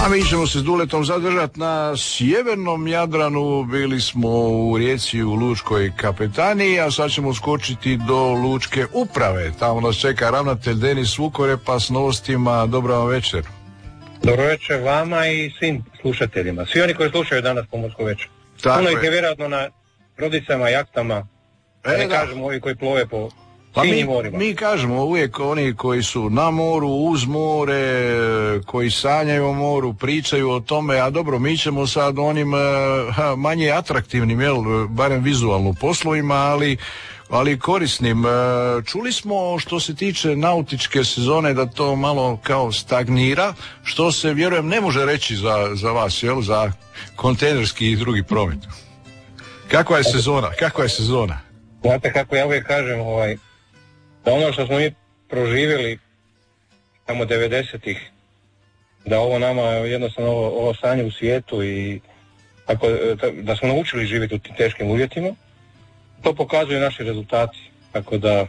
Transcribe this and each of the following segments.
A mi ćemo se s Duletom zadržati na sjevernom Jadranu. Bili smo u Rijeci u Lučkoj kapetaniji, a sad ćemo skočiti do Lučke uprave. Tamo nas čeka ravnatelj Denis Vukorepa s novostima. Dobro vam večer. Dobro večer vama i svim slušateljima. Svi oni koji slušaju danas Pomorsko večer. Puno ih je vjerojatno na brodicama, jahtama, ne kažemo ovi koji plove po sinjim morima. Mi kažemo uvijek oni koji su na moru, uz more, koji sanjaju o moru, pričaju o tome, a dobro, mi ćemo sad onim manje atraktivnim, barem vizualno poslovima, ali korisnim. Čuli smo što se tiče nautičke sezone da to malo kao stagnira, što se, vjerujem, ne može reći za vas, za kontejnerski i drugi promet. Kakva je sezona? Znate kako ja uvijek kažem, da ono što smo mi proživjeli tamo 90-ih, da ovo nama jednostavno ovo stanje u svijetu i da smo naučili živjeti u tim teškim uvjetima, to pokazuju naši rezultati, tako da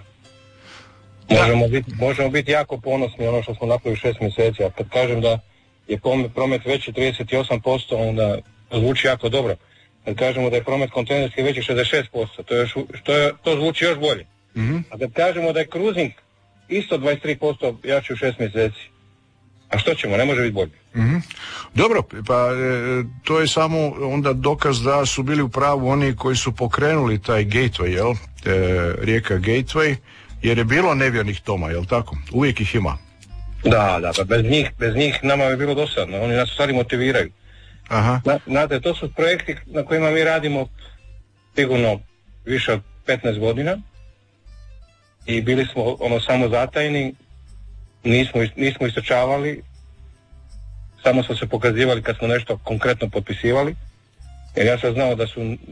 možemo biti jako ponosni ono što smo napravili 6 mjeseci, a kad kažem da je promet veći 38%, onda zvuči jako dobro. Kad kažemo da je promet kontejnerski veći 66%, to zvuči još bolje. Mm-hmm. A kad kažemo da je cruising isto 23% jači u 6 mjeseci, a što ćemo, ne može biti bolje. Mm-hmm. Dobro, pa to je samo onda dokaz da su bili u pravu oni koji su pokrenuli taj gateway, rijeka Gateway, jer je bilo nevjernih toma, jel tako? Uvijek ih ima. Da, pa bez njih nama je bilo dosadno, oni nas u stvari motiviraju. Aha. Znate, to su projekti na kojima mi radimo sigurno više od 15 godina i bili smo samo zatajni, nismo istrčavali, samo smo se pokazivali kad smo nešto konkretno potpisivali, jer ja sam znao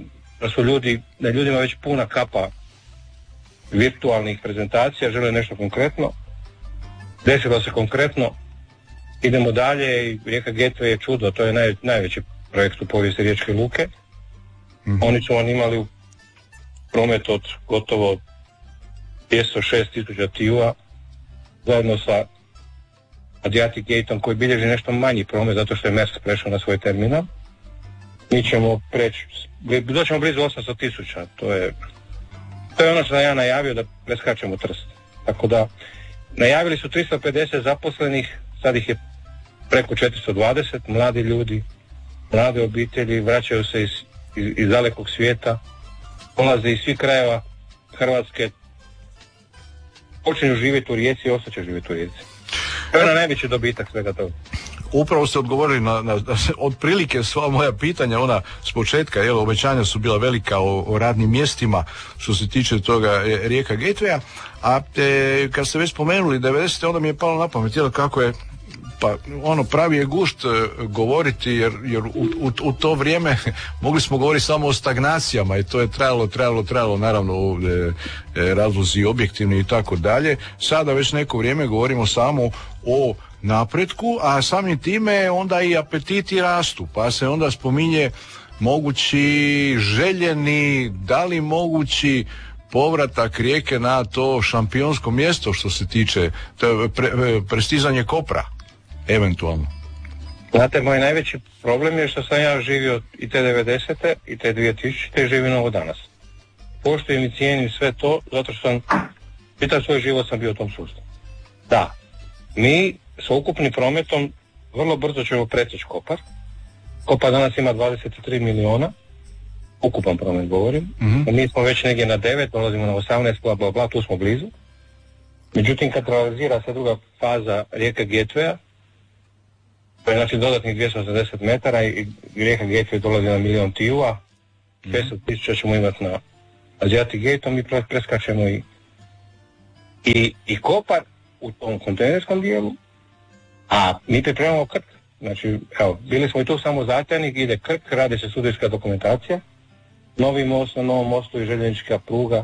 da ljudima već puna kapa virtualnih prezentacija, žele nešto konkretno, desilo se konkretno, idemo dalje i Rijeka Gateway je čudo, to je najveći projekt u povijesti Riječke luke. Mm-hmm. Oni su imali u promet od gotovo 206.000 TIU-a zajedno sa Adriatic Gateom koji bilježi nešto manji promet zato što je Maersk prešao na svoj terminal. Mi ćemo doćemo blizu 800.000, to je ono što sam ja najavio, da preskačemo Trst. Tako da najavili su 350 zaposlenih, sad ih je preko 420, mladi ljudi, mlade obitelji, vraćaju se iz dalekog svijeta, polaze iz svih krajeva Hrvatske, počinju živjeti u Rijeci i ostaće živjeti u Rijeci. To je najveći dobitak svega toga. Upravo ste odgovorili na otprilike sva moja pitanja, ona s početka, obećanja su bila velika o radnim mjestima što se tiče toga Rijeka Gatewaya, a kad ste već spomenuli 90. onda mi je palo na pamet, kako je, pa pravi je gušt govoriti jer u to vrijeme mogli smo govoriti samo o stagnacijama i to je trajalo naravno razlozi objektivni i tako dalje. Sada već neko vrijeme govorimo samo o napretku, a samim time onda i apetiti rastu, pa se onda spominje mogući željeni, da li mogući povratak Rijeke na to šampionsko mjesto što se tiče prestizanje Kopra, eventualno. Znate, moj najveći problem je što sam ja živio i te 90. i te 2000. i živim ovo danas. Poštujem i cijenim sve to, zato što sam čitav svoj život sam bio u tom sustavu. Da, mi sa ukupnim prometom vrlo brzo ćemo preteći Kopar. Kopar danas ima 23 miliona, ukupan promet govorim. Mm-hmm. Mi smo već negdje na 9, dolazimo na 18, bla bla, tu smo blizu. Međutim, kad realizira se druga faza Rijeka Gatewaya, to je znači dodatnih 280 metara i Rijeka Gateway dolazi na 1.000.000 TIU-a, 500.000 ćemo imati na Adriatic Gateom i preskačemo i Kopar u tom kontejnerskom dijelu, a mi pripremamo Krk. Znači, bili smo i tu samo zatajnik, ide Krk, radi se studijska dokumentacija, novi most na novom mostu i željeznička pruga,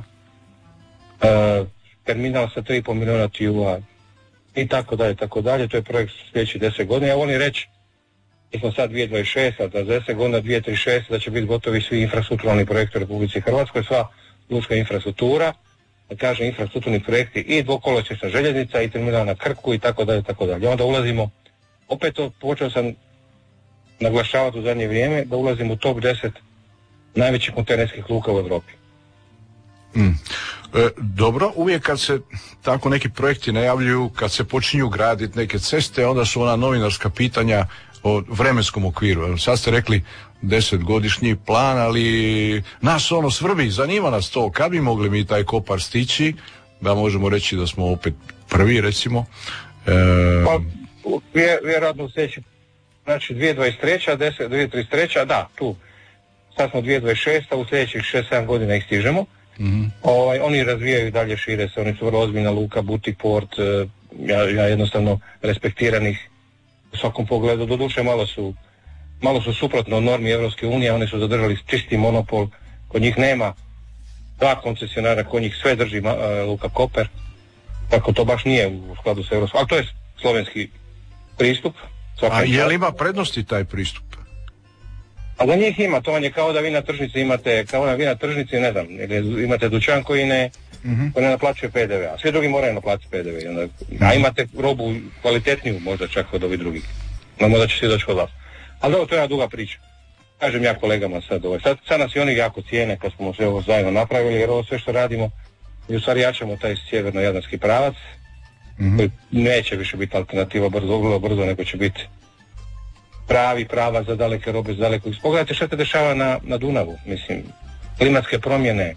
terminal sa 3,5 miliona TIU-a i tako dalje, to je projekt sljedeći 10 godina. Ja volim reći, mi smo sad 2026, a za 10 godina 2036 da će biti gotovi svi infrastrukturalni projekti u Republici Hrvatskoj, sva lučka infrastruktura, da kažem infrastrukturni projekti i dvokolosječna željeznica i terminal na Krku i tako dalje. Onda ulazimo, opet počeo sam naglašavati u zadnje vrijeme, da ulazimo u top 10 najvećih kontejnerskih luka u Europi. Dobro, uvijek kad se tako neki projekti najavljuju, kad se počinju graditi neke ceste, onda su ona novinarska pitanja o vremenskom okviru. Sad ste rekli 10-godišnji plan, ali nas ono svrbi, zanima nas to, kad bi mogli mi taj Kopar stići, da možemo reći da smo opet prvi, recimo. Pa, vjerojatno u sljedeći, znači 2023. 2033. da, tu. Sad smo 2026. u sljedećih 6-7 godina ih stižemo. Oni razvijaju dalje, šire se, oni su vrlo ozbiljna luka, butik port, ja jednostavno respektiram ih u svakom pogledu, doduše malo su suprotno od normi Europske unije, oni su zadržali čisti monopol, kod njih nema dva koncesionara, kod njih sve drži luka Koper, tako to baš nije u skladu sa Europskom, ali to je slovenski pristup. A je li ima prednosti taj pristup? A za njih ima, to vam je kao da vi na tržnici imate, ne znam, imate dućan koji ne naplaćuje PDV, a svi drugi moraju naplatiti PDV, a imate robu kvalitetniju možda čak od ovih drugih, no možda će svi doći kod vas. Ali dobro, to je jedna duga priča. Kažem ja kolegama sad nas i oni jako cijene kad smo sve ovo zajedno napravili, jer ovo sve što radimo i u stvari jačamo taj sjeverno-jadranski pravac, koji neće više biti alternativa vrlo brzo, nego će biti prava za daleke robe, za daleko. Pogledajte što se dešava na Dunavu, mislim, klimatske promjene,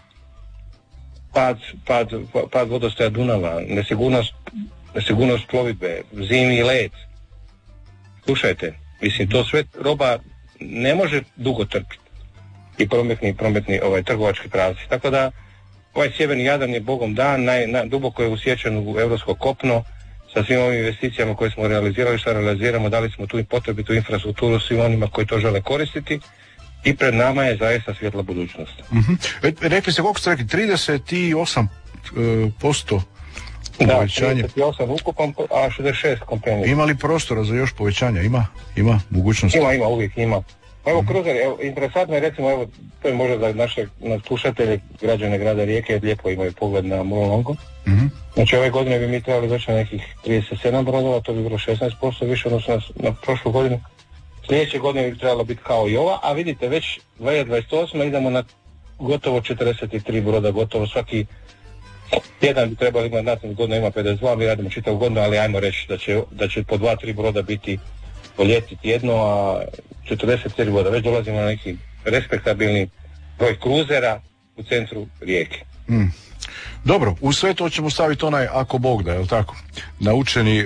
pad vodostaja Dunava, nesigurnost plovidbe, zimi led. Slušajte, mislim, to sve roba ne može dugo trpiti i prometni trgovački pravci. Tako da ovaj sjeverni Jadran je bogom dan, duboko je usječen u europsko kopno, sa svim ovim investicijama koje smo realizirali, što realiziramo, dali smo tu i potrebitu infrastrukturu svim onima koji to žele koristiti i pred nama je zaista svjetla budućnost. Rekli ste, koliko ste rekli, 38% povećanje? Da, 38 ukupan, a 66 kompenija. Ima li prostora za još povećanja? Ima mogućnosti? Ima, uvijek ima. Evo kruzer, interesantno je, recimo, evo, to je možda za naše slušatelje, građane grada Rijeke, lijepo imaju pogled na Murolongo. Znači ove godine bi mi trebali doći na nekih 37 brodova, to bi bilo 16% više odnosno na prošlu godinu. Sljedeće godine bi trebalo biti kao i ova, a vidite već 2028 idemo na gotovo 43 broda, gotovo svaki tjedan bi trebali imati, nastavnih godina ima 52, mi radimo čitavu godinu, ali ajmo reći da će po 2-3 broda biti po ljeti tjedno, a 44 broda, već dolazimo na neki respektabilni broj kruzera u centru Rijeke. Dobro, u sve to ćemo staviti onaj ako Bog da, je li tako? Naučeni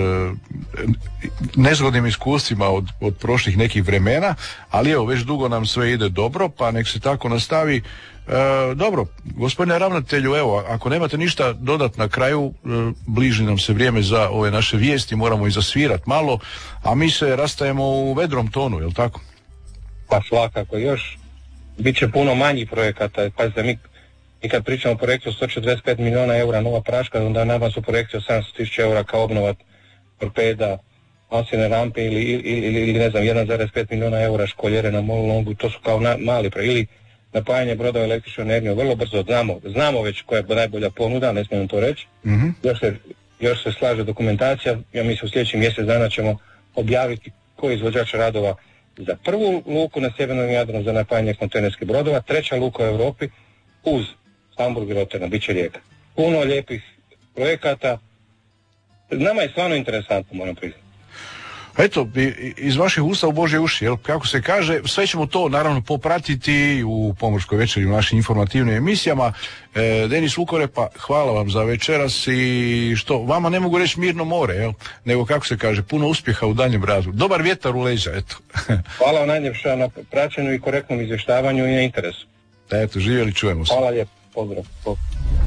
nezgodnim iskustvima od prošlih nekih vremena, ali evo, već dugo nam sve ide dobro, pa nek se tako nastavi. Dobro, gospodine ravnatelju, evo, ako nemate ništa dodat na kraju, bliži nam se vrijeme za ove naše vijesti, moramo i zasvirat malo, a mi se rastajemo u vedrom tonu, je li tako? Pa svakako, još bit će puno manjih projekata, pazite, mi kad pričamo o projektu 145 milijuna eura nova praška, onda nama su projekti od 700.000 eura kao obnova torpeda, masivne rampe ili ne znam 1,5 milijuna eura školjere na Molongu, to su kao mali projekti, ili napajanje brodova električnom energijom, vrlo brzo znamo već koja je najbolja ponuda, ne smijem to reći. Još se slaže dokumentacija, ja mislim u sljedećih mjesec dana ćemo objaviti koji izvođač radova za prvu luku na sjevernom Jadranu za napajanje kontejnerskih brodova, treća luka u Europi uz Hamburg i Rotterdam, bit će Rijeka. Puno lijepih projekata, nama je stvarno interesantno, moram priznati. Eto, iz vaših usta u Božje uši, jel? Kako se kaže, sve ćemo to naravno popratiti u Pomorskoj večeri, u našim informativnim emisijama. Denis Vukorepa, hvala vam za večeras i što, vama ne mogu reći mirno more, jel? Nego, kako se kaže, puno uspjeha u daljem radu. Dobar vjetar u leđa, eto. Hvala vam najljepša na praćenju i korektnom izvještavanju i na interesu. Eto, živjeli, čujemo se. Hvala lijepo, pozdrav.